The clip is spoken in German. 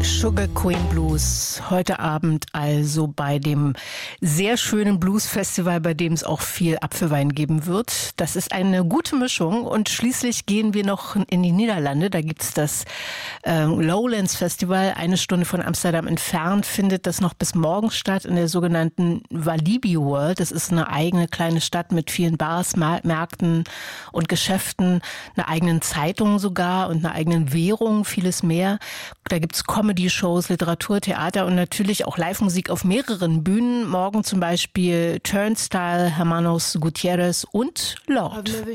Sugar Queen Blues. Heute Abend also bei dem sehr schönen Blues-Festival, bei dem es auch viel Apfelwein geben wird. Das ist eine gute Mischung. Und schließlich gehen wir noch in die Niederlande. Da gibt's das Lowlands Festival. 1 Stunde von Amsterdam entfernt findet das noch bis morgen statt in der sogenannten Walibi World. Das ist eine eigene kleine Stadt mit vielen Bars, Märkten und Geschäften, einer eigenen Zeitung sogar und einer eigenen Währung, vieles mehr. Da gibt's Comedy-Shows, Literatur, Theater und natürlich auch Live-Musik auf mehreren Bühnen. Morgen zum Beispiel Turnstile, Hermanos Gutierrez und Lord.